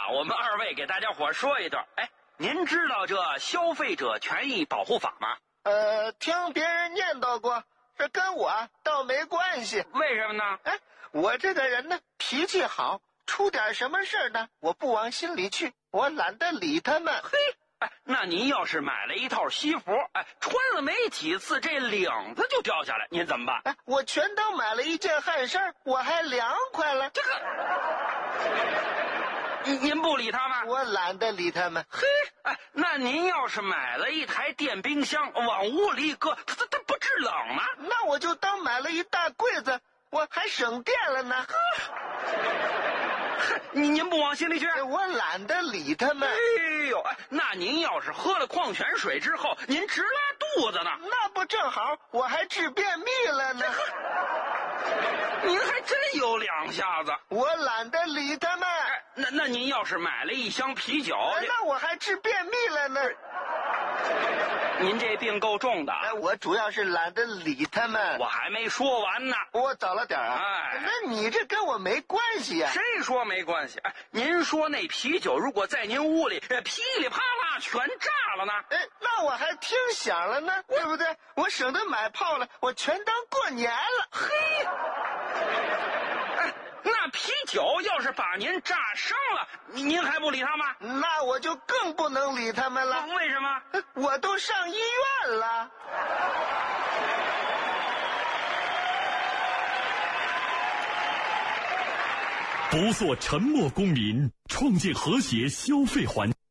我们二位给大家伙说一段。哎，您知道这消费者权益保护法吗？ 听别人念叨过，这跟我倒没关系。 为什么呢？ 哎，我这个人呢，脾气好，出点什么事呢，我不往心里去，我懒得理他们。 嘿，哎，那您要是买了一套西服，哎，穿了没几次，这领子就掉下来，您怎么办？ 哎，我全当买了一件汗衫，我还凉快了。 这个，您不理他们？ 我懒得理他们。 嘿，哎，那您要是买了一台电冰箱，往屋里一搁，它不制冷吗？ 那我就当买了一大柜子，我还省电了呢。 您不往心里去？ 我懒得理他们。 哎呦，哎，那您要是喝了矿泉水之后，您直拉肚子呢？ 那不正好，我还治便秘了呢。 您还真有两下子。 我懒得理他们。 哎，那您要是买了一箱啤酒， 那我还治便秘了呢。 您这病够重的。 哎，我主要是懒得理他们。 我还没说完呢。 我早了点啊。 哎， 那你这跟我没关系呀。 谁说没关系？哎，您说那啤酒如果在您屋里噼里啪啦全炸了呢？ 哎，那我还听响了呢，对不对？我省得买炮了，我全当过年了。 嘿，哎，那啤酒要是把您炸伤了，您还不理他吗？ 那我就更不能理他们了。 为什么？ 我都上医院了。 不做沉默公民，创建和谐消费环境。